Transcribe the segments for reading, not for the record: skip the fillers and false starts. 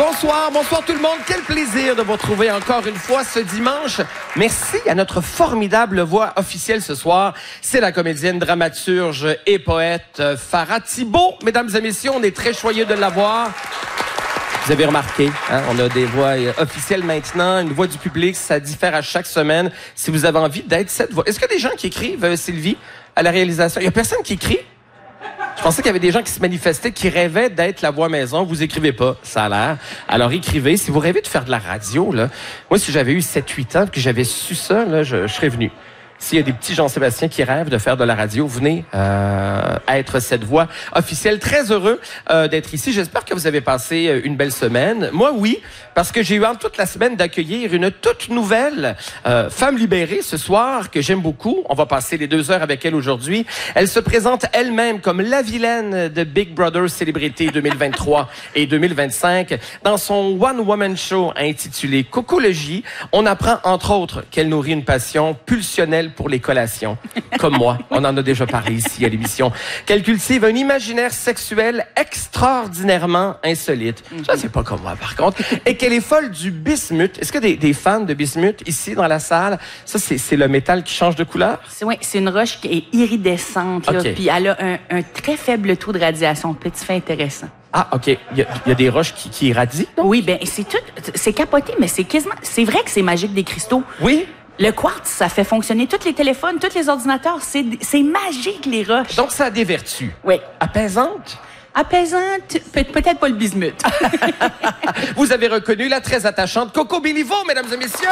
Bonsoir, bonsoir tout le monde. Quel plaisir de vous retrouver encore une fois ce dimanche. Merci à notre formidable voix officielle ce soir. C'est la comédienne, dramaturge et poète Farah Thibault. Mesdames et messieurs, on est très joyeux de l'avoir. Vous avez remarqué, hein, on a des voix officielles maintenant, une voix du public, ça diffère à chaque semaine. Si vous avez envie d'être cette voix... Est-ce qu'il y a des gens qui écrivent, Sylvie, à la réalisation? Il n'y a personne qui écrit? Je pensais qu'il y avait des gens qui se manifestaient, qui rêvaient d'être la voix maison. Vous écrivez pas, ça a l'air. Alors écrivez. Si vous rêvez de faire de la radio, là, moi, si j'avais eu 7-8 ans, que j'avais su ça, là, je serais venu. S'il y a des petits Jean-Sébastien qui rêvent de faire de la radio, venez être cette voix officielle. Très heureux d'être ici. J'espère que vous avez passé une belle semaine. Moi, oui, parce que j'ai eu hâte toute la semaine d'accueillir une toute nouvelle femme libérée ce soir que j'aime beaucoup. On va passer les 2 heures avec elle aujourd'hui. Elle se présente elle-même comme la vilaine de Big Brother Célébrité 2023 et 2025. Dans son one-woman show intitulé Cocologie, on apprend entre autres qu'elle nourrit une passion pulsionnelle pour les collations. Comme moi, on en a déjà parlé ici à l'émission. Qu'elle cultive un imaginaire sexuel extraordinairement insolite. Ça, c'est pas comme moi, par contre. Et qu'elle est folle du bismuth. Est-ce qu'il y a des fans de bismuth ici dans la salle? Ça, c'est le métal qui change de couleur? Oui, c'est une roche qui est iridescente. Là, Okay. puis elle a un très faible taux de radiation. Petit fait intéressant. Ah, OK. Il y a des roches qui irradient, non? Oui, bien, c'est capoté, mais c'est quasiment... C'est vrai que c'est magique des cristaux. Oui? Le quartz, ça fait fonctionner tous les téléphones, tous les ordinateurs. C'est magique, les roches. Donc, ça a des vertus. Oui. Apaisantes? Apaisante, peut-être pas le bismuth. Vous avez reconnu la très attachante Coco Béliveau, mesdames et messieurs!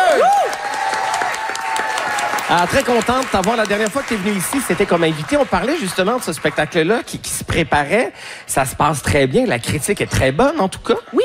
Ah, très contente de t'avoir. La dernière fois que tu es venue ici, c'était comme invité. On parlait justement de ce spectacle-là qui se préparait. Ça se passe très bien. La critique est très bonne, en tout cas. Oui,